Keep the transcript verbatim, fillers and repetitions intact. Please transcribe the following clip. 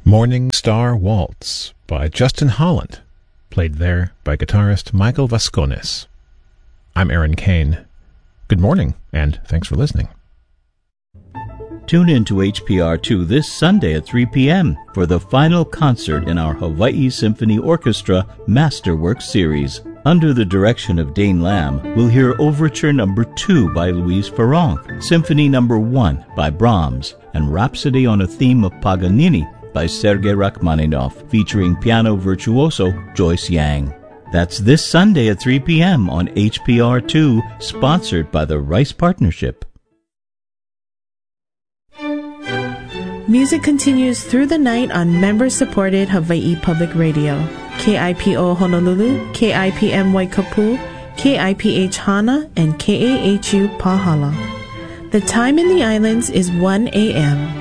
Morning Star Waltz by Justin Holland, played there by guitarist Michael Vascones. I'm Aaron Kane. Good morning, and thanks for listening. Tune in to H P R two this Sunday at three p.m. for the final concert in our Hawaii Symphony Orchestra Masterworks series. Under the direction of Dane Lamb, we'll hear Overture Number two by Louise Farrenc, Symphony Number one by Brahms, and Rhapsody on a Theme of Paganini by Sergei Rachmaninoff, featuring piano virtuoso Joyce Yang. That's this Sunday at three p.m. on H P R two, sponsored by the Rice Partnership. Music continues through the night on member-supported Hawaii Public Radio. K I P O Honolulu, K I P M Waikapu, K I P H Hana, and K A H U Pahala. The time in the islands is one a.m.